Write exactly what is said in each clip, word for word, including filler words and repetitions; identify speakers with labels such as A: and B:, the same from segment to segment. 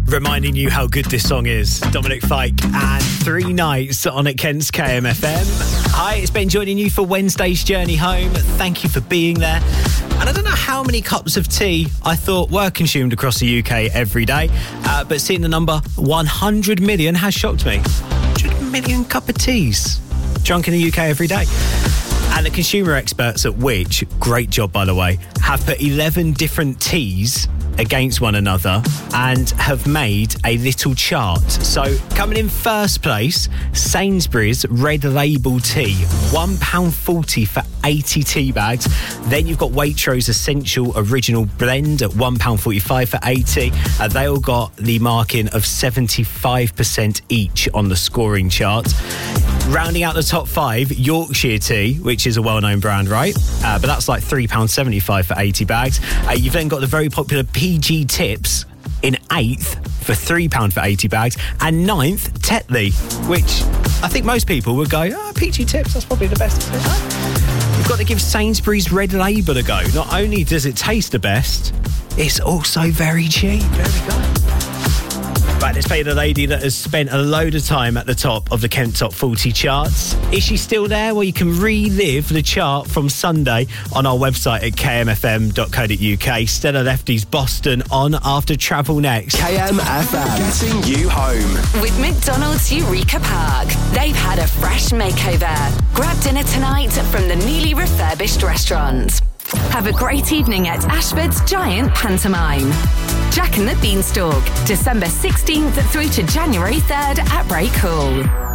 A: reminding you how good this song is. Dominic Fike and Three Nights on at Kent's K M F M. Hi, it's Ben joining you for Wednesday's journey home. Thank you for being there. And I don't know how many cups of tea I thought were consumed across the U K every day, uh, but seeing the number one hundred million has shocked me. one hundred million cup of teas drunk in the U K every day. And the consumer experts at Which, great job by the way, have put eleven different teas against one another and have made a little chart. So coming in first place, Sainsbury's Red Label tea, one pound forty for eighty tea bags. Then you've got Waitrose Essential Original Blend at one pound forty-five for eighty. Uh, they all got the marking of seventy-five percent each on the scoring chart. Rounding out the top five, Yorkshire Tea, which is a well-known brand, right? Uh, but that's like three pounds seventy-five for eighty bags. Uh, you've then got the very popular P G Tips in eighth for three pounds for eighty bags. And ninth, Tetley, which I think most people would go, oh, P G Tips, that's probably the best. You've got to give Sainsbury's Red Label a go. Not only does it taste the best, it's also very cheap. There we go. Right, let's play the lady that has spent a load of time at the top of the Kent Top forty charts. Is she still there? Well, you can relive the chart from Sunday on our website at k m f m dot co dot u k. Stella Lefty's Boston on after Travel next.
B: K M F M, getting you home.
C: With McDonald's Eureka Park. They've had a fresh makeover. Grab dinner tonight from the newly refurbished restaurant. Have a great evening at Ashford's Giant Pantomime. Jack and the Beanstalk, December sixteenth through to January third at Brake Hall.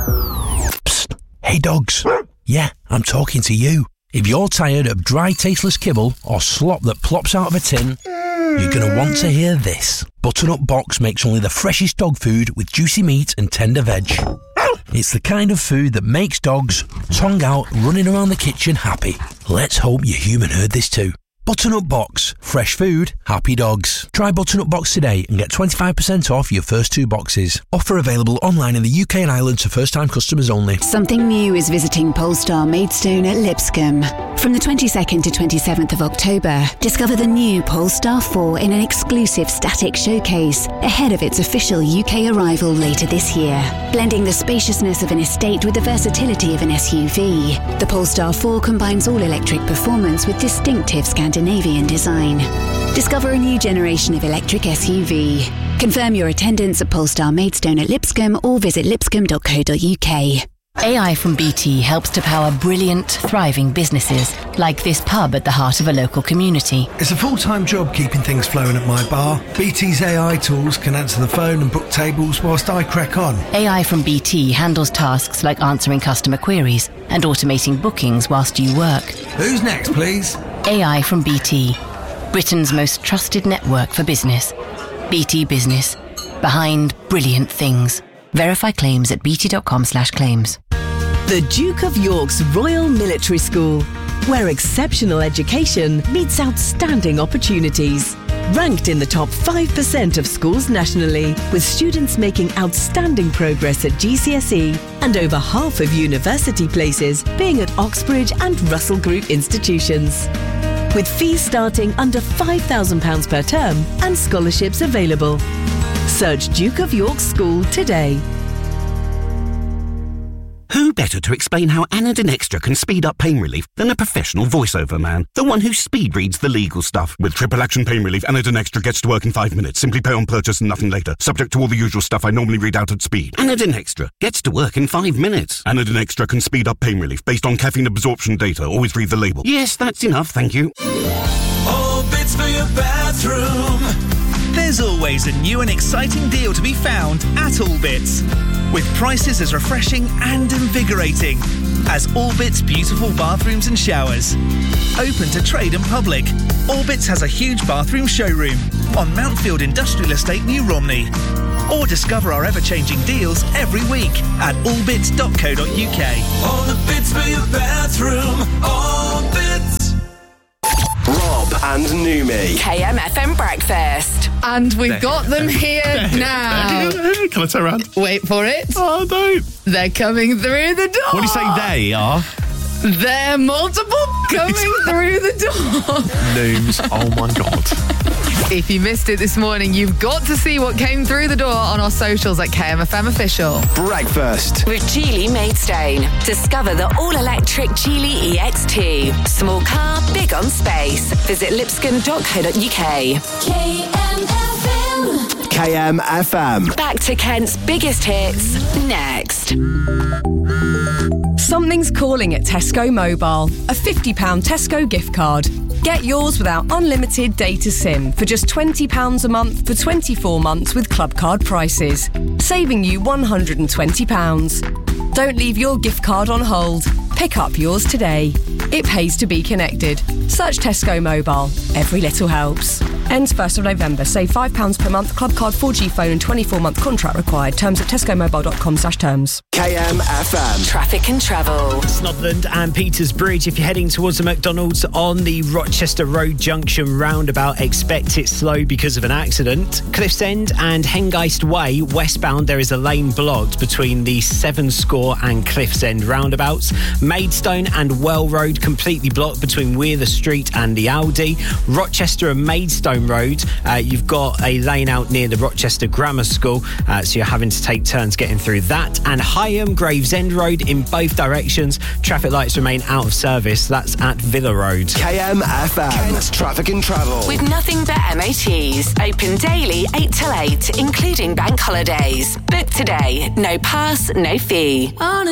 D: Psst. Hey dogs. Yeah, I'm talking to you. If you're tired of dry, tasteless kibble or slop that plops out of a tin, you're going to want to hear this. Butternut Box makes only the freshest dog food with juicy meat and tender veg. It's the kind of food that makes dogs, tongue out, running around the kitchen happy. Let's hope your human heard this too. Butternut Box. Fresh food, happy dogs. Try Butternut Box today and get twenty-five percent off your first two boxes. Offer available online in the U K and Ireland to first-time customers only.
E: Something new is visiting Polestar Maidstone at Lipscombe. From the twenty-second to twenty-seventh of October, discover the new Polestar four in an exclusive static showcase ahead of its official U K arrival later this year. Blending the spaciousness of an estate with the versatility of an S U V, the Polestar four combines all-electric performance with distinctive Scandinavian design. Discover a new generation of electric S U V. Confirm your attendance at Polestar Maidstone at Lipscombe or visit lipscombe dot co dot u k.
F: A I from B T helps to power brilliant, thriving businesses, like this pub at the heart of a local community.
G: It's a full-time job keeping things flowing at my bar. B T's A I tools can answer the phone and book tables whilst I crack on.
F: A I from B T handles tasks like answering customer queries and automating bookings whilst you work.
G: Who's next, please?
F: A I from B T, Britain's most trusted network for business. B T Business, behind brilliant things. Verify claims at bt.com slash claims.
H: The Duke of York's Royal Military School, where exceptional education meets outstanding opportunities. Ranked in the top five percent of schools nationally, with students making outstanding progress at G C S E and over half of university places being at Oxbridge and Russell Group institutions. With fees starting under five thousand pounds per term and scholarships available. Search Duke of York School today.
I: Who better to explain how Anadin Extra can speed up pain relief than a professional voiceover man? The one who speed reads the legal stuff. With triple action pain relief, Anadin Extra gets to work in five minutes. Simply pay on purchase and nothing later. Subject to all the usual stuff I normally read out at speed. Anadin Extra gets to work in five minutes. Anadin Extra can speed up pain relief based on caffeine absorption data. Always read the label. Yes, that's enough, thank you.
J: All bits for your bathroom. There's always a new and exciting deal to be found at Allbits, with prices as refreshing and invigorating as Allbits beautiful bathrooms and showers. Open to trade and public, Allbits has a huge bathroom showroom on Mountfield Industrial Estate, New Romney. Or discover our ever-changing deals every week at allbits dot co dot u k. All the bits for your bathroom, Allbits.
B: Rob and Numi.
C: K M F M Breakfast.
K: And we've got them here now.
L: Can I turn around?
K: Wait for it.
L: Oh, no.
K: They're coming through the door.
L: What do you say they are?
K: They're multiple coming through the door.
L: Nooms, oh my God.
K: If you missed it this morning, you've got to see what came through the door on our socials at K M F M Official.
B: Breakfast
C: with Geely Maidstone. Discover the all-electric Geely E X two. Small car, big on space. Visit lipscomb dot co dot uk.
B: K M F M. K M F M.
C: Back to Kent's biggest hits next.
M: Something's calling at Tesco Mobile. A fifty pounds Tesco gift card. Get yours without unlimited data SIM for just twenty pounds a month for twenty-four months with club card prices, saving you one hundred twenty pounds. Don't leave your gift card on hold. Pick up yours today. It pays to be connected. Search Tesco Mobile. Every little helps. Ends first of November. Save five pounds per month. Club card, four G phone and twenty-four month contract required. Terms at tesco mobile dot com slash terms.
B: K M F M.
C: Traffic and travel.
A: Snodland and Peters Bridge. If you're heading towards the McDonald's on the Rochester Road Junction roundabout, expect it slow because of an accident. Cliffs End and Hengeist Way westbound, there is a lane blocked between the Seven Score and Cliffs End roundabouts. Maidstone and Well Road completely blocked between Weir Street and the Aldi. Rochester and Maidstone Road, uh, you've got a lane out near the Rochester Grammar School, uh, so you're having to take turns getting through that. And Higham Gravesend Road in both directions, traffic lights remain out of service. That's at Villa Road.
B: K M F M. Kent's Traffic and Travel.
C: With nothing but M O Ts. Open daily eight till eight, including bank holidays. Book today. No pass, no fee. On a